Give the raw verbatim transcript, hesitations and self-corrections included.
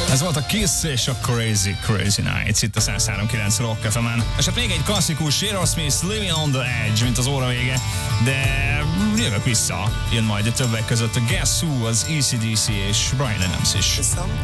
Ez volt a Kiss és a Crazy Crazy Nights itt a száz három kilenc Rock ef emen. És hát még egy klasszikus Aerosmith Living on the Edge, mint az óra vége, de jövök vissza, jön majd a többek között a Guess Who, az á cé dé cé és Bryan Adams is.